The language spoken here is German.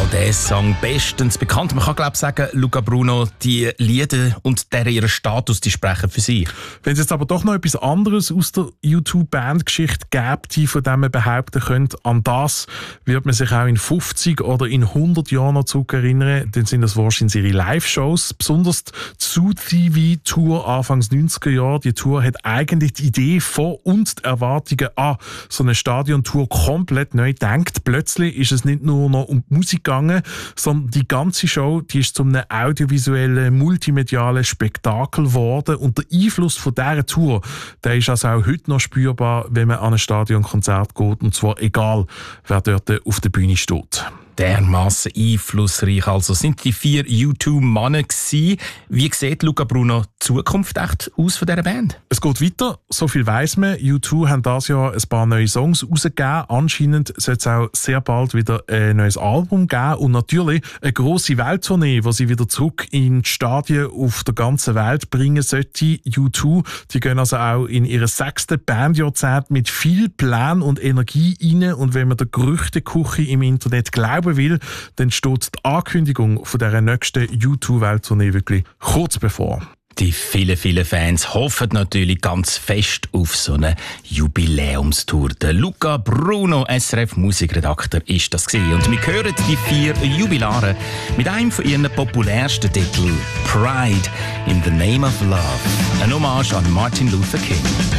der Song bestens bekannt. Man kann, glaube ich, sagen, Luca Bruno, die Lieder und ihren Status, die sprechen für sich. Wenn es jetzt aber doch noch etwas anderes aus der U2-Bandgeschichte gibt, die von dem man behaupten könnte, an das wird man sich auch in 50 oder in 100 Jahren noch zurückerinnern, dann sind das wahrscheinlich ihre Live-Shows. Besonders die Zoo-TV-Tour Anfangs 90er Jahre. Die Tour hat eigentlich die Idee von und die Erwartungen an so eine Stadiontour komplett neu gedacht. Plötzlich ist es nicht nur noch um die Musik gegangen, sondern die ganze Show, die ist zu einem audiovisuellen, multimedialen Spektakel geworden. Und der Einfluss von dieser Tour, der ist also auch heute noch spürbar, wenn man an ein Stadionkonzert geht. Und zwar egal, wer dort auf der Bühne steht. Dermassen einflussreich also sind die 4 U2-Männer gewesen. Wie sieht Luca Bruno die Zukunft echt aus von dieser Band? Es geht weiter, so viel weiss man. U2 haben dieses Jahr ein paar neue Songs rausgegeben. Anscheinend soll es auch sehr bald wieder ein neues Album geben. Und natürlich eine grosse Welttournee, die sie wieder zurück in die Stadien auf der ganzen Welt bringen sollte. U2, die gehen also auch in ihr 6. Bandjahrzehnt mit viel Plan und Energie rein. Und wenn man der Gerüchteküche im Internet glauben will, dann steht die Ankündigung von dieser nächsten U2-Welttournee wirklich kurz bevor. Die vielen, vielen Fans hoffen natürlich ganz fest auf so eine Jubiläumstour. Der Luca Bruno, SRF-Musikredakteur, ist das gewesen. Und wir hören die 4 Jubilare mit einem von ihren populärsten Titeln, Pride in the Name of Love. Ein Hommage an Martin Luther King.